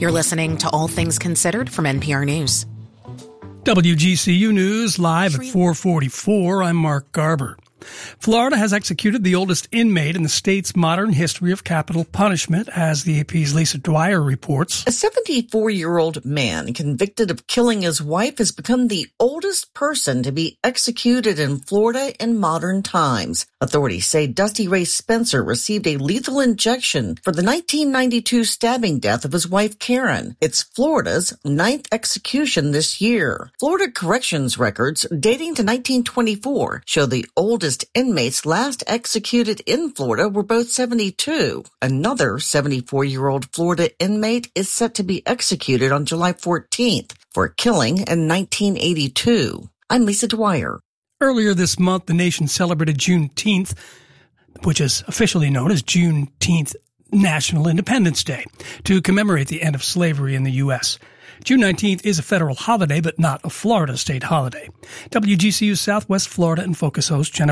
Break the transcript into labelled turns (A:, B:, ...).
A: You're listening to All Things Considered from NPR News.
B: WGCU News live at 4:44. I'm Mark Garber. Florida has executed the oldest inmate in the state's modern history of capital punishment, as the AP's Lisa Dwyer reports.
C: A 74-year-old man convicted of killing his wife has become the oldest person to be executed in Florida in modern times. Authorities say Dusty Ray Spencer received a lethal injection for the 1992 stabbing death of his wife, Karen. It's Florida's 9th execution this year. Florida corrections records dating to 1924 show the oldest inmates last executed in Florida were both 72. Another 74-year-old Florida inmate is set to be executed on July 14th for killing in 1982. I'm Lisa Dwyer.
B: Earlier this month, the nation celebrated Juneteenth, which is officially known as Juneteenth National Independence Day, to commemorate the end of slavery in the U.S. June 19th is a federal holiday, but not a Florida state holiday. WGCU Southwest Florida and Focus host Jennifer